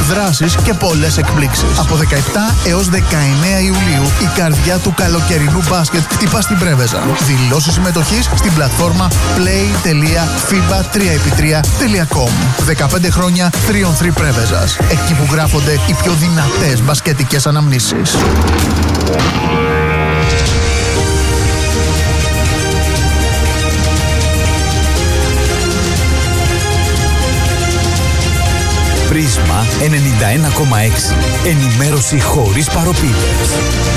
δράσεις και πολλές εκπλήξεις. Από 17 έως 19 Ιουλίου η καρδιά του καλοκαιρινού μπάσκετ χτυπά στην Πρέβεζα. Δηλώσεις συμμετοχής στην πλατφόρμα play.fiba3x3.com. 15 χρόνια 3on3 Πρέβεζας. Εκεί που γράφονται οι πιο δυνατές μπασκετικές αναμνήσεις. Πρίσμα 91,6. Ενημέρωση χωρίς παροπίδες.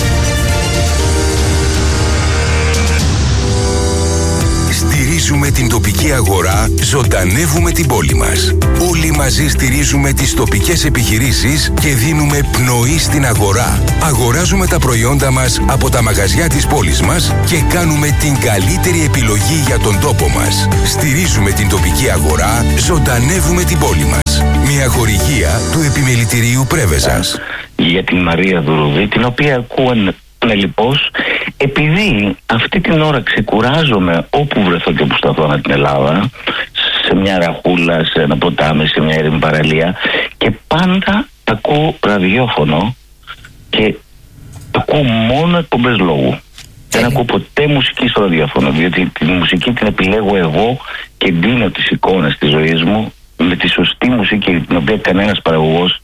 Στηρίζουμε την τοπική αγορά, ζωντανεύουμε την πόλη μας. Όλοι μαζί στηρίζουμε τις τοπικές επιχειρήσεις και δίνουμε πνοή στην αγορά. Αγοράζουμε τα προϊόντα μας από τα μαγαζιά της πόλης μας και κάνουμε την καλύτερη επιλογή για τον τόπο μας. Στηρίζουμε την τοπική αγορά, ζωντανεύουμε την πόλη μας. Μια χορηγία του Επιμελητηρίου Πρέβεζας. Για την Μαρία Δουρουδή, την οποία ακούω ανελιπώς, επειδή αυτή την ώρα ξεκουράζομαι όπου βρεθώ και που σταθώ ανά την Ελλάδα, σε μια ραχούλα, σε ένα ποτάμι, σε μια έρημη παραλία, και πάντα ακούω ραδιόφωνο και ακούω μόνο εκπομπές λόγου. Δεν ακούω ποτέ μουσική στο ραδιόφωνο, διότι τη μουσική την επιλέγω εγώ και εντείνω τις εικόνες της ζωής μου με τη σωστή μουσική, την οποία κανένας παραγωγός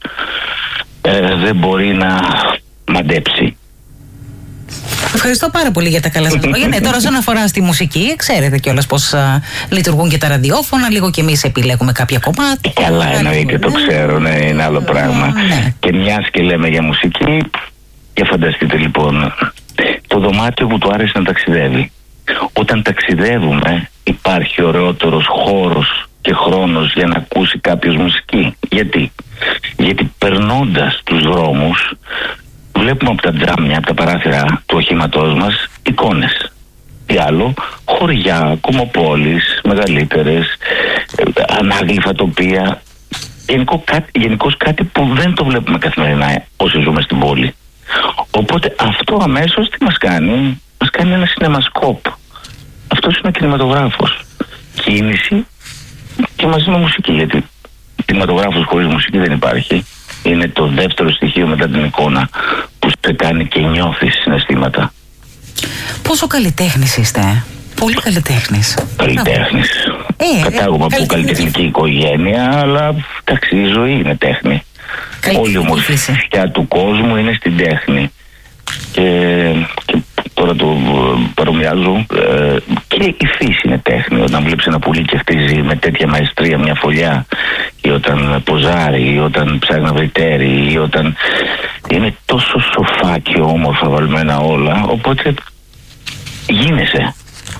δεν μπορεί να μαντέψει. Ευχαριστώ πάρα πολύ για τα καλά σας λόγια. Ναι, τώρα, όσον αφορά στη μουσική, ξέρετε κιόλας πώς λειτουργούν και τα ραδιόφωνα. Λίγο κι εμείς επιλέγουμε κάποια κομμάτια. Καλά, εννοείται, το ξέρω, ναι, είναι άλλο πράγμα. Ναι. Και μιας και λέμε για μουσική, για φανταστείτε λοιπόν, το δωμάτιο που του άρεσε να ταξιδεύει. Όταν ταξιδεύουμε, υπάρχει ωραιότερος χώρος και χρόνος για να ακούσει κάποιος μουσική. Γιατί περνώντας τους δρόμους, βλέπουμε από τα τζάμια, από τα παράθυρα του οχήματός μας, εικόνες. Τι άλλο, χωριά, κομμοπόλεις, μεγαλύτερες, ανάγλυφα τοπία. Γενικώς κάτι που δεν το βλέπουμε καθημερινά όσοι ζούμε στην πόλη. Οπότε αυτό αμέσως τι μας κάνει? Μας κάνει ένα σινεμασκόπ. Αυτός είναι ο κινηματογράφος. Κίνηση και μαζί με μουσική, γιατί κινηματογράφος χωρίς μουσική δεν υπάρχει. Είναι το δεύτερο στοιχείο μετά την εικόνα που σε κάνει και νιώθεις συναισθήματα. Πόσο καλλιτέχνης είστε? Πολύ καλλιτέχνης. Καλλιτέχνης. Κατάγομαι από καλλιτεχνική οικογένεια, αλλά εντάξει, η ζωή είναι τέχνη. Όλη η ομορφιά του κόσμου είναι στην τέχνη. Και τώρα το παρομοιάζω, και η φύση είναι τέχνη. Όταν βλέπεις ένα πουλί και χτίζει με τέτοια μαεστρία μια φωλιά, ή όταν ποζάρει, ή όταν ψάχνει να βρει τέρι, ή όταν είναι τόσο σοφά και όμορφα βαλμένα όλα, οπότε γίνεσαι.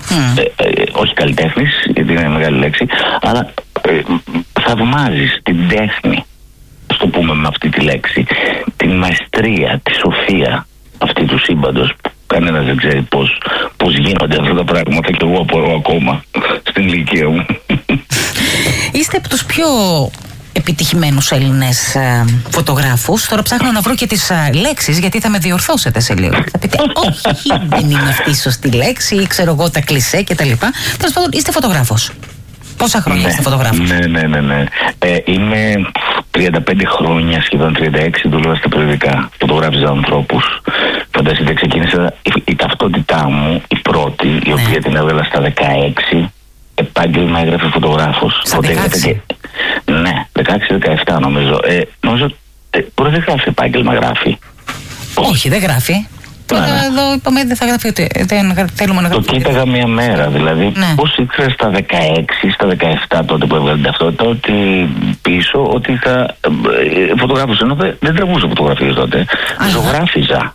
Όχι καλλιτέχνης, γιατί είναι μεγάλη λέξη, αλλά θαυμάζεις την τέχνη, ας το πούμε με αυτή τη λέξη, την μαεστρία, τη σοφία αυτή του σύμπαντος. Κανένας δεν ξέρει πώς γίνονται αυτά τα πράγματα, και εγώ απορώ ακόμα στην ηλικία μου. Είστε από τους πιο επιτυχημένους Έλληνες φωτογράφους. Τώρα ψάχνω να βρω και τις λέξεις, γιατί θα με διορθώσετε σε λίγο. Θα πείτε, όχι, δεν είναι αυτή η σωστή λέξη, ή ξέρω εγώ τα κλισέ κτλ. Τέλος πάντων, είστε φωτογράφος. Πόσα χρόνια είστε φωτογράφος? Ναι. Είμαι 35 χρόνια, σχεδόν 36, δούλευα στα περιοδικά. Φωτογράφιζα ανθρώπους. Φανταστείτε, ξεκίνησα η ταυτότητά μου, η πρώτη, η οποία την έβγαλα στα 16, επάγγελμα έγραφε φωτογράφος. Στα 16? Ναι, 16-17 νομίζω. Νομίζω μπορεί δεν γράφει επάγγελμα, γράφει. Όχι, δεν γράφει. Τώρα εδώ είπαμε δεν θα γράφει, δεν θέλουμε να γράφει. Το κοίταγα μια μέρα, δηλαδή πώς ήξερα στα 16, στα 17 τότε που έβγαλε την ταυτότητα, ότι πίσω ότι θα φωτογράφησα, ενώ δεν τραβούσα φωτογραφίες τότε, ζωγράφιζα.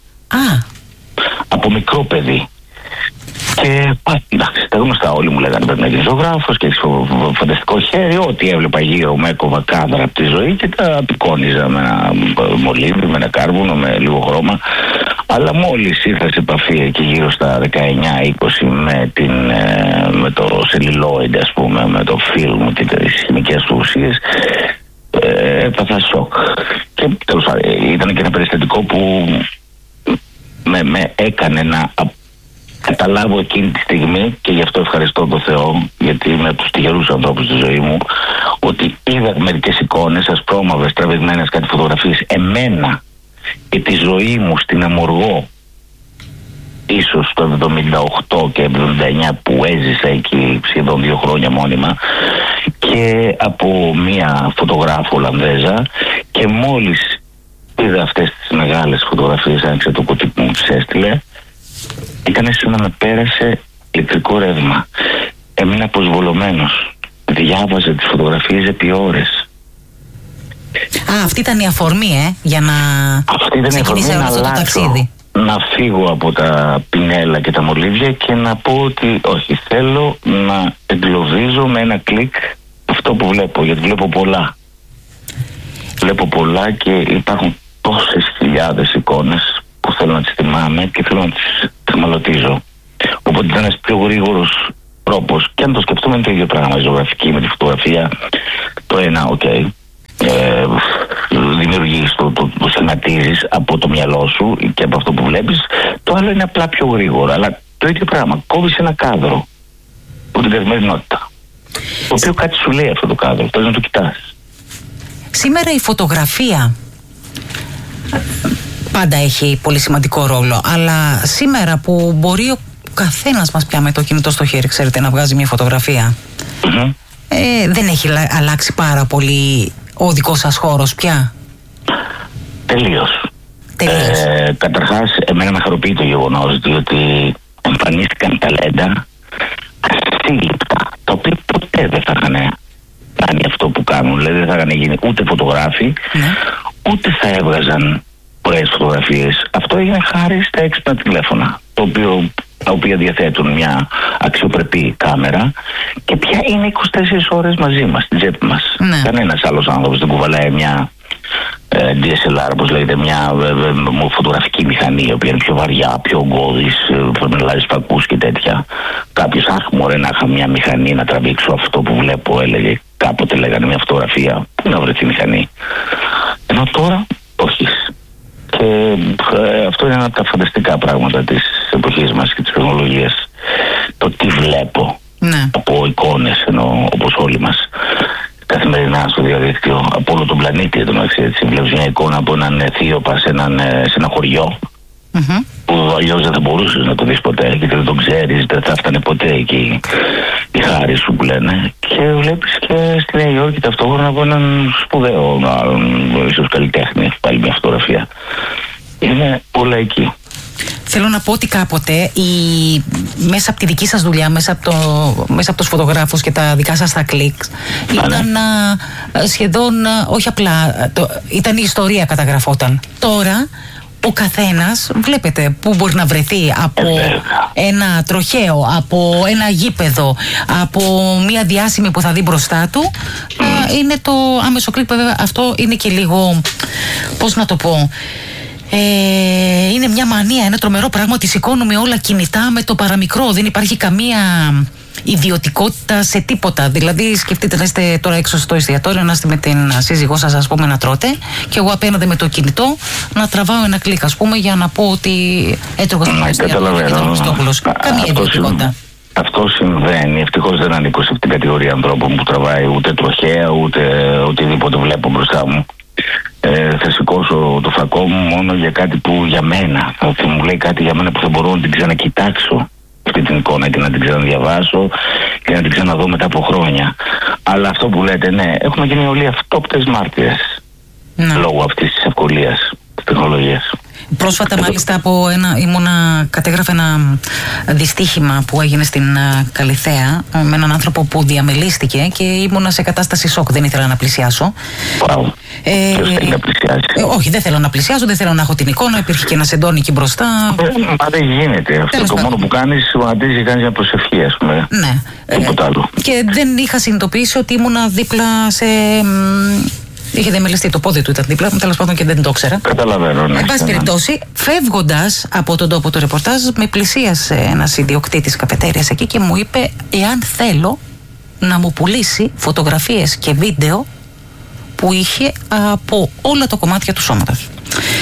Από μικρό παιδί. Και εντάξει, τα γνωστά, όλοι μου λέγανε πρέπει να γίνει ζωγράφος και έχεις φανταστικό χέρι. Ό,τι έβλεπα γύρω μου έκοβα κάδρα από τη ζωή και τα απεικόνιζα με ένα μολύβι, με ένα κάρβουνο, με λίγο χρώμα. Αλλά μόλις ήρθα σε επαφή εκεί γύρω στα 19-20 με το σελιλόιντ, ας πούμε, με το φιλμ και τις χημικές του ουσίες, έπαθα σοκ. Και τέλος πάντων ήταν και ένα περιστατικό που με έκανε να καταλάβω εκείνη τη στιγμή, και γι' αυτό ευχαριστώ τον Θεό, γιατί είμαι από τους τυχερούς ανθρώπους στη ζωή μου, ότι είδα μερικές εικόνες ασπρόμαυρες, τραβηγμένες, κάτι φωτογραφίες, εμένα και τη ζωή μου στην Αμοργό, ίσως το 78 και 79, που έζησα εκεί σχεδόν 2 χρόνια μόνιμα, και από μία φωτογράφο Ολλανδέζα, και μόλις είδα αυτές τις μεγάλες φωτογραφίες, άνοιξε το κουτί που μου τις έστειλε, ήταν σαν να με πέρασε ηλεκτρικό ρεύμα. Έμεινα αποσβολωμένος. Διάβαζε τις φωτογραφίες επί ώρες. Αυτή ήταν η αφορμή, για να ξεκινήσει όλο αυτό το ταξίδι. Να φύγω από τα πινέλα και τα μολύβια και να πω ότι όχι, θέλω να εγκλωβίζω με ένα κλικ αυτό που βλέπω, γιατί βλέπω πολλά. Βλέπω πολλά και υπάρχουν τόσες χιλιάδες εικόνες που θέλω να τις θυμάμαι και θέλω να τις θυμαλωτίζω. Οπότε ήταν ένας πιο γρήγορος τρόπος, και αν το σκεφτούμε είναι το ίδιο πράγμα, η ζωγραφική με τη φωτογραφία. Το ένα, δημιουργείς, το σχηματίζεις από το μυαλό σου και από αυτό που βλέπεις. Το άλλο είναι απλά πιο γρήγορα, αλλά το ίδιο πράγμα. Κόβεις ένα κάδρο από την καθημερινότητα, το οποίο κάτι σου λέει αυτό το κάδρο, πρέπει να το κοιτάς. Σήμερα η φωτογραφία πάντα έχει πολύ σημαντικό ρόλο, αλλά σήμερα που μπορεί ο καθένας μας πια με το κινητό στο χέρι, ξέρετε, να βγάζει μια φωτογραφία, δεν έχει αλλάξει πάρα πολύ ο δικός σας χώρος πια? Τελείως. Καταρχάς, εμένα με χαροποιεί το γεγονός, διότι εμφανίστηκαν ταλέντα ασύλληπτα, τα οποία ποτέ δεν θα είχαν κάνει αυτό που κάνουν. Δηλαδή δεν θα είχαν γίνει ούτε φωτογράφοι, ούτε θα έβγαζαν πολλές φωτογραφίες. Αυτό έγινε χάρη στα έξυπνα τηλέφωνα, τα οποία διαθέτουν μια αξιοπρεπή κάμερα και πια είναι 24 ώρες μαζί μας, στην τσέπη μας. Κανένας άλλος άνθρωπος δεν κουβαλάει μια DSLR, όπως λέγεται, μια φωτογραφική μηχανή, η οποία είναι πιο βαριά, πιο ογκώδης, με αλλάζει φακούς και τέτοια. Κάποιος, μωρέ, να είχα μια μηχανή να τραβήξω αυτό που βλέπω, έλεγε κάποτε, λέγανε, μια φωτογραφία. Πού να βρεθεί μηχανή? Ενώ τώρα, όχι. Και αυτό είναι ένα από τα φανταστικά πράγματα της εποχής μας και της τεχνολογίας. Το τι βλέπω από εικόνες, ενώ όπως όλοι μας καθημερινά στο διαδίκτυο, από όλο τον πλανήτη, έτσι, βλέπεις μια εικόνα από έναν θείοπα σε ένα χωριό, που αλλιώς δεν θα μπορούσες να το δεις ποτέ, γιατί δεν τον ξέρεις, δεν θα φτάνε ποτέ εκεί η χάρη σου που λένε, και βλέπεις και στη Νέα Υόρκη ταυτόχρονα από έναν σπουδαίο, ίσως καλλιτέχνη, πάλι μια φωτογραφία. Είναι όλα εκεί. Θέλω να πω ότι κάποτε μέσα από τη δική σας δουλειά, μέσα από τους φωτογράφους και τα δικά σας τα κλικς, ήταν σχεδόν, όχι απλά, ήταν η ιστορία καταγραφόταν. Τώρα ο καθένας βλέπετε που μπορεί να βρεθεί, από ένα τροχαίο, από ένα γήπεδο, από μια διάσημη που θα δει μπροστά του. Είναι το άμεσο κλικ, βέβαια αυτό είναι και λίγο, πώς να το πω, είναι μια μανία, ένα τρομερό πράγμα ότι σηκώνουμε όλα κινητά με το παραμικρό. Δεν υπάρχει καμία ιδιωτικότητα σε τίποτα. Δηλαδή, σκεφτείτε να είστε τώρα έξω στο εστιατόριο, να είστε με την σύζυγό σας, ας πούμε, να τρώτε, και εγώ απέναντι με το κινητό να τραβάω ένα κλικ, ας πούμε, για να πω ότι έτρωγα στο εστιατόριο και ήταν ο Χριστόπουλος. Καμία ιδιωτικότητα. Αυτό συμβαίνει. Ευτυχώς δεν ανήκω σε αυτήν την κατηγορία ανθρώπων που τραβάει ούτε τροχαία, ούτε οτιδήποτε βλέπω μπροστά μου. Θα σηκώσω το φακό μου μόνο για κάτι που για μένα, θα μου λέει κάτι για μένα που θα μπορώ να την ξανακοιτάξω αυτή την εικόνα και να την ξαναδιαβάσω και να την ξαναδώ μετά από χρόνια. Αλλά αυτό που λέτε, ναι, έχουμε γίνει όλοι αυτόπτες μάρτυρες λόγω αυτής της ευκολίας της τεχνολογίας. Πρόσφατα μάλιστα κατέγραφε ένα δυστύχημα που έγινε στην Καλιθέα με έναν άνθρωπο που διαμελίστηκε και ήμουνα σε κατάσταση σοκ, δεν ήθελα να πλησιάσω. Ποιος θέλει να πλησιάσει? Όχι, δεν θέλω να πλησιάσω, δεν θέλω να έχω την εικόνα, υπήρχε και ένα σεντόνι εκεί μπροστά. Μα δεν γίνεται. Αυτό το μόνο που κάνεις, σωματίζεις και κάνεις μια προσευχή, ας πούμε. Ναι. Τίποτα άλλο. Και δεν είχα συνειδητοποιήσει ότι ήμουνα δίπλα σε... Είχε διαμελιστεί, το πόδι του ήταν δίπλα μου, τέλος πάντων, και δεν το ξέρα. Καταλαβαίνω, ναι. Εν πάση περιπτώσει, φεύγοντας από τον τόπο του ρεπορτάζ, με πλησίασε ένας ιδιοκτήτης καφετέριας εκεί και μου είπε εάν θέλω να μου πουλήσει φωτογραφίες και βίντεο που είχε από όλα τα κομμάτια του σώματος.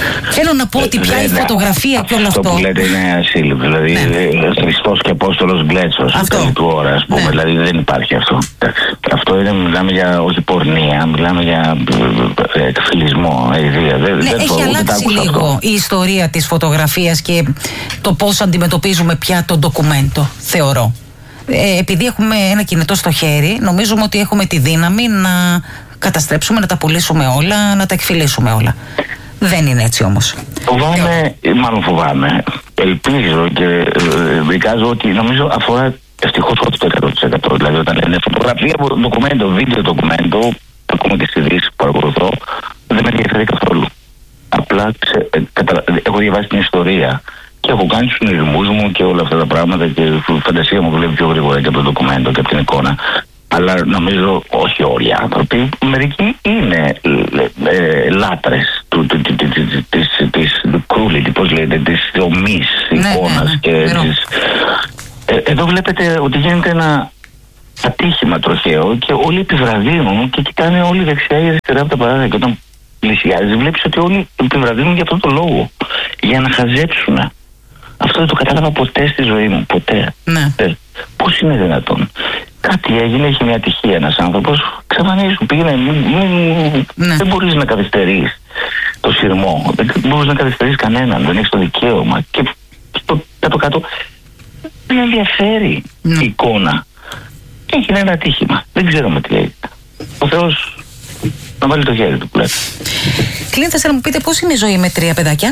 Θέλω να πω ότι πια η φωτογραφία και όλο αυτό. Αυτό που λέτε είναι ασύλληπτο. Δηλαδή, Χριστός και Απόστολος Γκλέτσος. Αυτό. Του ώρα, ας πούμε. Δηλαδή, δεν υπάρχει αυτό. Αυτό είναι, μιλάμε για όχι πορνεία, μιλάμε για εκφυλισμό. Έχει αλλάξει λίγο η ιστορία της φωτογραφίας και το πώς αντιμετωπίζουμε πια το ντοκουμέντο, θεωρώ. Επειδή έχουμε ένα κινητό στο χέρι, νομίζουμε ότι έχουμε τη δύναμη να καταστρέψουμε, να τα πουλήσουμε όλα, να τα εκφυλίσουμε όλα. Δεν είναι έτσι όμως. Φοβάμαι. Ελπίζω και δικάζω ότι νομίζω αφορά ευτυχώς όχι το 100%. Δηλαδή όταν λένε φωτογραφία, ντοκουμέντο, βίντεο ντοκουμέντο, ακόμα και στις ειδήσεις που παρακολουθώ, δεν με ενδιαφέρει καθόλου. Απλά έχω διαβάσει την ιστορία και έχω κάνει τους συνειρμούς μου και όλα αυτά τα πράγματα και η φαντασία μου δουλεύει πιο γρήγορα και από το ντοκουμέντο και από την εικόνα. Αλλά νομίζω όχι όλοι οι άνθρωποι. Μερικοί είναι λάτρες της κρούλη, πώς λέτε, της δομής εικόνας και της... Εδώ βλέπετε ότι γίνεται ένα ατύχημα τροχαίο και όλοι επιβραδύνουν και κοιτάνε όλοι δεξιά ή αριστερά από τα παράθυρα. Και όταν πλησιάζει, βλέπεις ότι όλοι επιβραδύνουν για αυτόν τον λόγο. Για να χαζέψουν. Αυτό δεν το κατάλαβα ποτέ στη ζωή μου. Ποτέ. Ναι. Πώς είναι δυνατόν? Κάτι έγινε, έχει μια ατυχία ένας άνθρωπος, εξαφανίζουν, πήγαινε. Δεν μπορείς να καθυστερείς το σειρμό. Δεν μπορείς να καθυστερείς κανέναν. Δεν έχεις το δικαίωμα. Και στο κάτω-κάτω δεν ενδιαφέρει η εικόνα. Έγινε ένα ατύχημα. Δεν ξέρουμε τι έγινε. Ο Θεός να βάλει το χέρι του που λέτε. Κλίν, θα να μου πείτε πώς είναι η ζωή με 3 παιδάκια?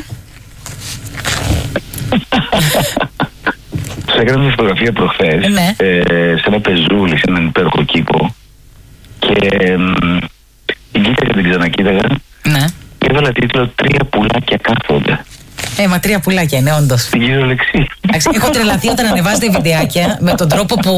Σας έκανα μια φωτογραφία προχθές σε ένα πεζούλι, σε έναν υπέροχο κήπο και την κοίταγα, την ξανακοίταγα και έβαλα τίτλο 3 πουλάκια κάθονται. Μα 3 πουλάκια είναι, όντως. Στην κυριολεξία. Έχω τρελαθεί όταν ανεβάζετε βιντεάκια με τον τρόπο που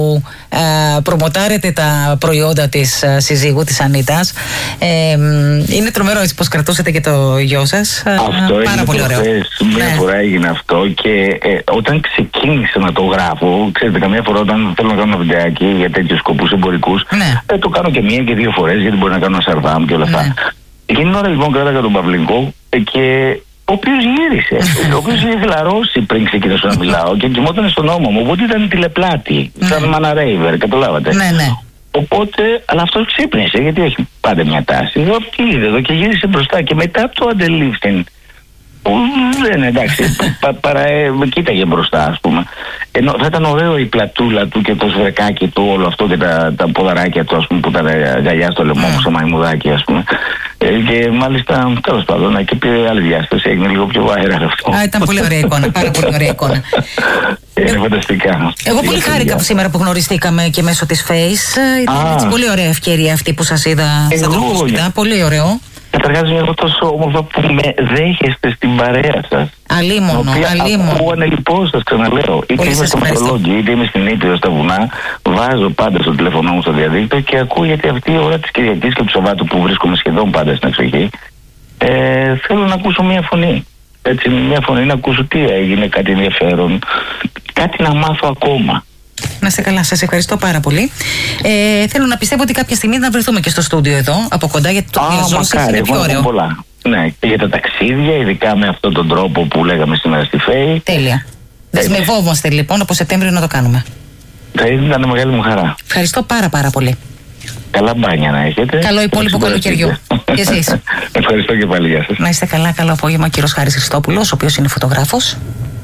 προμοτάρετε τα προϊόντα της συζύγου, της Ανίτας. Είναι τρομερό έτσι πως κρατούσατε και το γιο σας. Αυτό πάρα πολύ ωραίο. Μια φορά έγινε αυτό και όταν ξεκίνησα να το γράφω, ξέρετε, καμιά φορά όταν θέλω να κάνω ένα βιντεάκι για τέτοιους σκοπούς εμπορικούς, το κάνω και 1 και 2 φορές γιατί μπορεί να κάνω ένα σαρδάμ και όλα αυτά. Εκείνη την ώρα λοιπόν κράταγα τον Παυλικό και ο οποίος γύρισε, ο οποίος είχε χλαρώσει πριν ξεκινήσω να μιλάω και κοιμόταν στον ώμο μου, οπότε ήταν τηλεπλάτη, σαν Μάνα Ρέιβερ, καταλάβατε. Οπότε, αλλά αυτός ξύπνησε, γιατί έχει πάντα μια τάση. Είδε εδώ και γύρισε μπροστά και μετά το αντελήφθη. Δεν εντάξει, κοίταγε μπροστά, ας πούμε. Ενώ θα ήταν ωραίο η πλατούλα του και το σβερκάκι του, όλο αυτό και τα ποδαράκια του, ας πούμε, που ήταν γαλιά στο λαιμό μου, στο μαϊμουδάκι, ας πούμε. Και μάλιστα, τέλος πάντων, και πήρε άλλη διάσταση, έγινε λίγο πιο αέρα αυτό. Ήταν πολύ ωραία εικόνα, πάρα πολύ ωραία εικόνα. Είναι φανταστικά. Εγώ πολύ χάρηκα σήμερα που γνωριστήκαμε και μέσω της Face. Ήταν έτσι πολύ ωραία ευκαιρία αυτή που σας είδα στα τροφόσπιτα. Πολύ ωραίο. Καταρχάς είμαι εγώ τόσο όμορφα που με δέχεστε στην παρέα σας. Αλίμονο. Ακούω ανελιπώς, σας ξαναλέω. Είτε είμαι στο Μεσολόγγι, είτε είμαι στην Ήπειρο, στα βουνά. Βάζω πάντα στο τηλέφωνο μου στο διαδίκτυο και ακούω, γιατί αυτή η ώρα της Κυριακής και του Σαββάτου που βρίσκομαι σχεδόν πάντα στην εξοχή, θέλω να ακούσω μια φωνή. Έτσι, μια φωνή να ακούσω τι έγινε, κάτι ενδιαφέρον, κάτι να μάθω ακόμα. Να είστε καλά, σας ευχαριστώ πάρα πολύ. Θέλω να πιστεύω ότι κάποια στιγμή να βρεθούμε και στο στούντιο εδώ, από κοντά, γιατί το διαζώ σας είναι πιο ωραίο. Πολλά. Ναι, και για τα ταξίδια, ειδικά με αυτόν τον τρόπο που λέγαμε σήμερα στη ΦΕΗ. Τέλεια. Δεσμευόμαστε λοιπόν από Σεπτέμβριο να το κάνουμε. Θα ήταν μεγάλη μου χαρά. Ευχαριστώ πάρα πολύ. Καλά μπάνια να έχετε. Καλό υπόλοιπο καλοκαιριού. Και εσείς. Ευχαριστώ και πάλι, γεια σας. Να είστε καλά, καλό απόγευμα, κύριος Χάρης Χριστόπουλος, ο οποίος είναι φωτογράφος.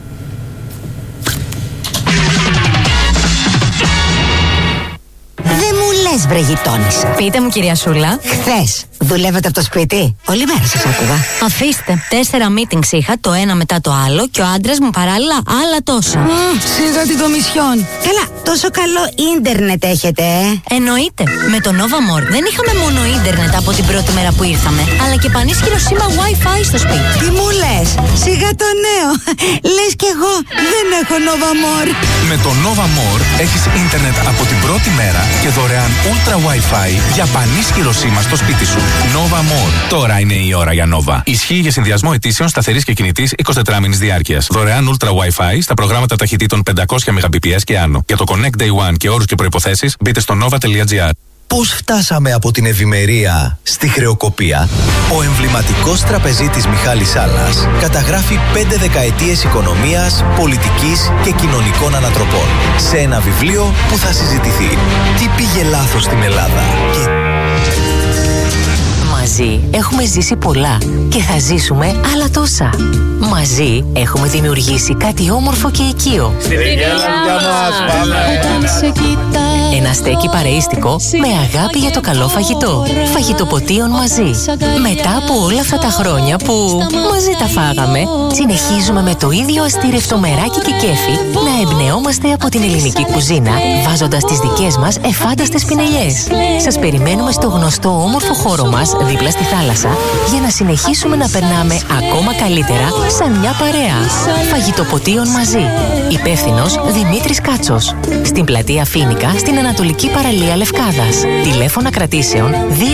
Δεν μου λες, βρε γειτόνισσα. Πείτε μου, κυρία Σούλα. Χθες δουλεύετε από το σπίτι? Όλη μέρα σας άκουγα. Αφήστε. 4 meetings είχα, το ένα μετά το άλλο, και ο άντρας μου παράλληλα άλλα τόσα. Σιγά την Κομισιόν. Καλά, τόσο καλό ίντερνετ έχετε, Εννοείται. Με το Nova More δεν είχαμε μόνο ίντερνετ από την πρώτη μέρα που ήρθαμε, αλλά και πανίσχυρο σήμα Wi-Fi στο σπίτι. Τι μου λες, σιγά το νέο. Λες κι εγώ δεν έχω Nova More. Με το Nova More έχεις ίντερνετ από την πρώτη μέρα και δωρεάν Ultra Wi-Fi για πανίσχυρο σήμα στο σπίτι σου. Nova More. Τώρα είναι η ώρα για Nova. Ισχύει για συνδυασμό αιτήσεων σταθερής και κινητής 24 μήνες διάρκειας. Δωρεάν Ultra Wi-Fi στα προγράμματα ταχυτήτων 500 Mbps και άνω. Για το Connect Day One και όρους και προϋποθέσεις μπείτε στο nova.gr. πώς φτάσαμε από την ευημερία στη χρεοκοπία? Ο εμβληματικός τραπεζίτης Μιχάλης Σάλλας καταγράφει 5 δεκαετίες οικονομίας, πολιτικής και κοινωνικών ανατροπών σε ένα βιβλίο που θα συζητηθεί. Τι πήγε λάθος στην Ελλάδα και... Μαζί έχουμε ζήσει πολλά και θα ζήσουμε άλλα τόσα. Μαζί έχουμε δημιουργήσει κάτι όμορφο και οικείο. Ένα στέκι παρεΐστικο με αγάπη για το καλό φαγητό. Φαγητοποτίων μαζί. Μετά από όλα αυτά τα χρόνια που μαζί τα φάγαμε, συνεχίζουμε με το ίδιο αστήρευτο μεράκι και κέφι να εμπνεόμαστε από την ελληνική κουζίνα, βάζοντας τις δικές μας εφάνταστες πινελιές. Σας περιμένουμε στο γνωστό όμορφο χώρο μας δίπλα στη θάλασσα για να συνεχίσουμε να περνάμε ακόμα καλύτερα σαν μια παρέα. Φαγητοποτίων μαζί. Υπεύθυνος Δημήτρης Κάτσος. Στην πλατεία Φοίνικα, στην Ανατολική Παραλία Λευκάδας. Τηλέφωνα κρατήσεων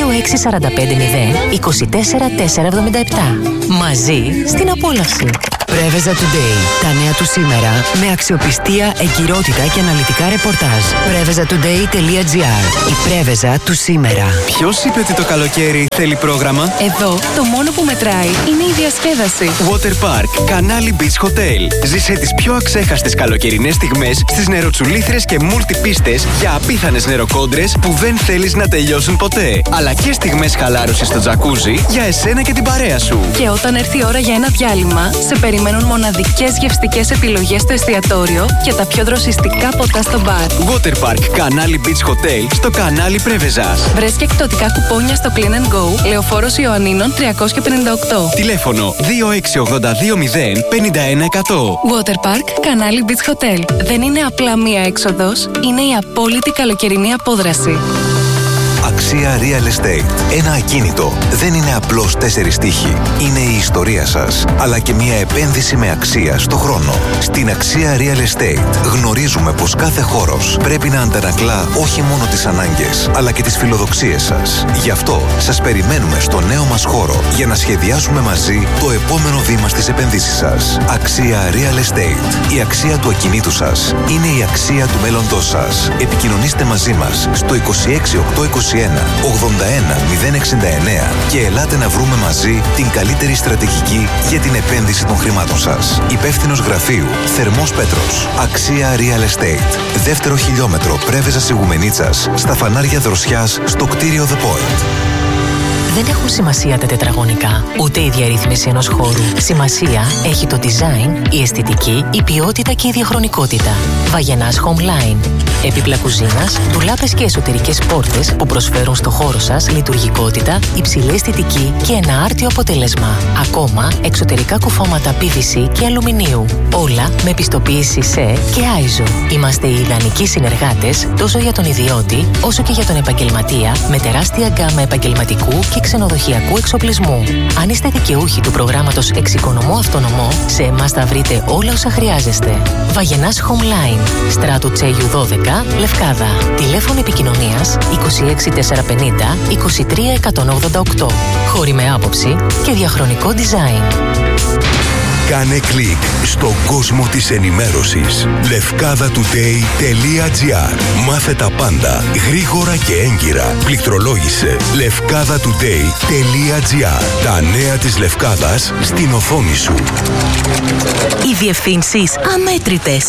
26450 24477. Μαζί στην απόλαυση. Πρέβεζα Today. Τα νέα του σήμερα με αξιοπιστία, εγκυρότητα και αναλυτικά ρεπορτάζ. Preveza-today.gr. Η Πρέβεζα του σήμερα. Ποιος είπε ότι το καλοκαίρι θέλει πρόγραμμα? Εδώ το μόνο που μετράει είναι η διασκέδαση. Water Park, Canali Beach Hotel. Ζήσε τις πιο αξέχαστες καλοκαιρινές στιγμές στις νεροτσουλήθρες και μουλτιπίστες για απίθανες νεροκόντρες που δεν θέλεις να τελειώσουν ποτέ. Αλλά και στιγμές χαλάρωσης στο τζακούζι για εσένα και την παρέα σου. Και όταν έρθει η ώρα για ένα διάλειμμα, σε περιμένουν μοναδικές γευστικές επιλογές στο εστιατόριο και τα πιο δροσιστικά ποτά στο μπαρ. Water Park, Canali Beach Hotel στο κανάλι Πρέβεζας. Βρες και εκπτωτικά κουπόνια στο Clean & Go, Λεωφόρος Ιωαννίνων 358. Τηλέφωνο 26820 51100. Water Park, Canali Beach Hotel. Δεν είναι απλά μία έξοδος, είναι η απόλυτη καλοκαιρινή απόδραση. Αξία Real Estate. Ένα ακίνητο δεν είναι απλώς 4 τοίχοι. Είναι η ιστορία σας, αλλά και μια επένδυση με αξία στο χρόνο. Στην Αξία Real Estate γνωρίζουμε πως κάθε χώρος πρέπει να αντανακλά όχι μόνο τις ανάγκες, αλλά και τις φιλοδοξίες σας. Γι' αυτό σας περιμένουμε στο νέο μας χώρο για να σχεδιάσουμε μαζί το επόμενο βήμα στις επενδύσεις σας. Αξία Real Estate. Η αξία του ακινήτου σας είναι η αξία του μέλλοντός σας. Επικοινωνήστε μαζί μας στο 26821 81 069 και ελάτε να βρούμε μαζί την καλύτερη στρατηγική για την επένδυση των χρημάτων σας. Υπεύθυνος γραφείου Θερμός Πέτρος. Αξία Real Estate. Δεύτερο χιλιόμετρο Πρέβεζας Ιγουμενίτσας, στα φανάρια Δροσιάς, στο κτίριο The Point. Δεν έχουν σημασία τα τετραγωνικά, ούτε η διαρρύθμιση ενός χώρου. Σημασία έχει το design, η αισθητική, η ποιότητα και η διαχρονικότητα. Βαγενάς Homeline. Έπιπλα κουζίνας, ντουλάπες και εσωτερικές πόρτες που προσφέρουν στο χώρο σας λειτουργικότητα, υψηλή αισθητική και ένα άρτιο αποτέλεσμα. Ακόμα, εξωτερικά κουφώματα PVC και αλουμινίου. Όλα με πιστοποίηση ΣΕ και ISO. Είμαστε οι ιδανικοί συνεργάτες τόσο για τον ιδιώτη όσο και για τον επαγγελματία, με τεράστια γκάμα επαγγελματικού και ξενοδοχειακού εξοπλισμού. Αν είστε δικαιούχοι του προγράμματος Εξοικονομώ Αυτονομώ, σε εμάς θα βρείτε όλα όσα χρειάζεστε. Βαγενάς Homeline. Στράτου Τσέγιου 12, Λευκάδα. Τηλέφωνο επικοινωνίας 26450 23188. Χώροι με άποψη και διαχρονικό design. Κάνε κλικ στον κόσμο της ενημέρωσης. Levkadatoday.gr. Μάθε τα πάντα γρήγορα και έγκυρα. Πληκτρολόγησε Levkadatoday.gr. Τα νέα της Λευκάδας στην οθόνη σου. Οι διευθύνσεις αμέτρητες.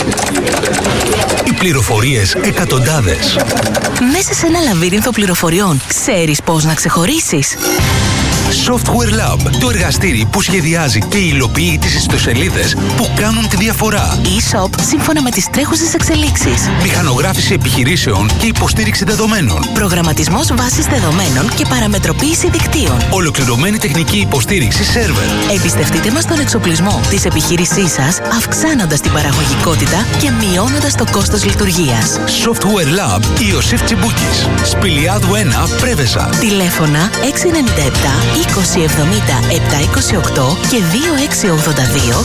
Οι πληροφορίες εκατοντάδες. Μέσα σε ένα λαβύρινθο πληροφοριών, ξέρεις πώς να ξεχωρίσεις? Software Lab, το εργαστήρι που σχεδιάζει και υλοποιεί τις ιστοσελίδες που κάνουν τη διαφορά. E-shop σύμφωνα με τις τρέχουσες εξελίξεις. Μηχανογράφηση επιχειρήσεων και υποστήριξη δεδομένων. Προγραμματισμός βάσης δεδομένων και παραμετροποίηση δικτύων. Ολοκληρωμένη τεχνική υποστήριξη σερβερ. Εμπιστευτείτε μας τον εξοπλισμό της επιχείρησής σας, αυξάνοντας την παραγωγικότητα και μειώνοντας το κόστος λειτουργίας. Software Lab Ιωσήφ Τσιμπούκης. Σπηλιάδου 1, Πρέβεζα. Τηλέφωνα 697 2070 728 και 2682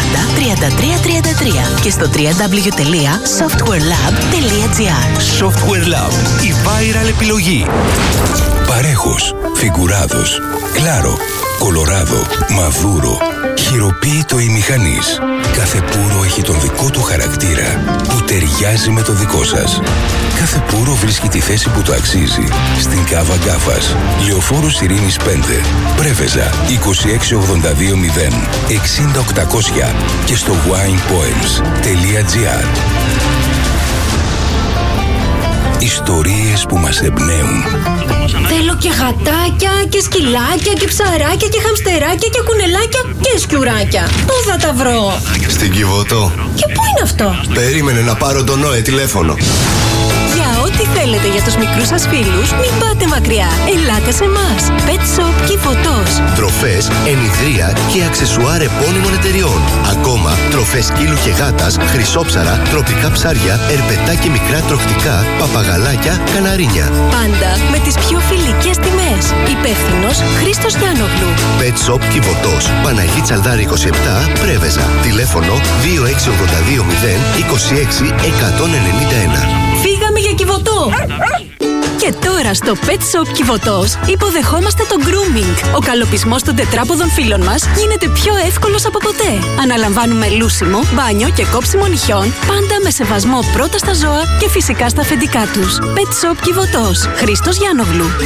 30 33 33 και στο www.softwarelab.gr. Software Lab, η viral επιλογή. Παρέχος, Φιγκουράδος, Κλάρο, Κολοράδο, Μαδούρο, Χειροποίητο ή μηχανής. Κάθε πούρο έχει τον δικό του χαρακτήρα που ταιριάζει με το δικό σας. Κάθε πούρο βρίσκει τη θέση που το αξίζει. Στην Κάβα Γκάφας, Λεωφόρος Ειρήνης 5, Πρέβεζα 26820 60800 και στο winepoems.gr. Ιστορίες που μας εμπνέουν. Θέλω και γατάκια και σκυλάκια και ψαράκια και χαμστεράκια και κουνελάκια και σκιουράκια. Πού θα τα βρω? Στην Κιβωτό. Και πού είναι αυτό? Περίμενε να πάρω τον Νόε τηλέφωνο. Για ό,τι θέλετε για τους μικρούς σας φίλους, μην πάτε μακριά. Ελάτε σε εμάς. Pet Shop Κιβωτός. Τροφές, ενιδρία και αξεσουάρ επώνυμων εταιριών. Ακόμα τροφές σκύλου και γάτας, χρυσόψαρα, τροπικά ψάρια, ερπετά και μικρά τροχτικά, παπαγαλάκια, καναρίνια. Πάντα με τις πιο φιλικές τιμές. Υπεύθυνος Χρήστος Γιάννογλου. Pet Shop Κιβωτός. Παναγή Τσαλδάρη 27, Πρέβεζα. Τηλέφωνο 26820 26 191. Φύγαμε για Κιβωτό! Και τώρα στο Pet Shop Κιβωτός υποδεχόμαστε το grooming. Ο καλοπισμός των τετράποδων φύλων μας γίνεται πιο εύκολος από ποτέ. Αναλαμβάνουμε λούσιμο, μπάνιο και κόψιμο νυχιών, πάντα με σεβασμό πρώτα στα ζώα και φυσικά στα αφεντικά τους. Pet Shop Κιβωτός. Χρήστος Γιάννογλου.